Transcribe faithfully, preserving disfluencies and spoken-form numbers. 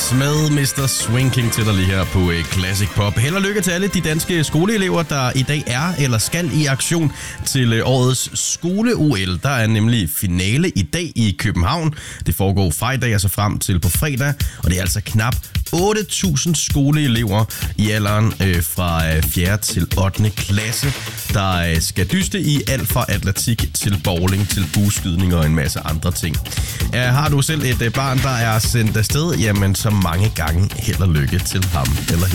Beatles med mister Swing King til dig lige her på Classic Pop. Held og lykke til alle de danske skoleelever, der i dag er eller skal i aktion til årets skole-O L. Der er nemlig finale i dag i København. Det foregår fra i dag og så frem til på fredag, og det er altså knap otte tusind skoleelever i alderen øh, fra fjerde til ottende klasse, der øh, skal dyste i alt fra atletik til bowling til bueskydning og en masse andre ting. Uh, har du selv et øh, barn, der er sendt afsted, jamen så mange gange held og lykke til ham eller hende.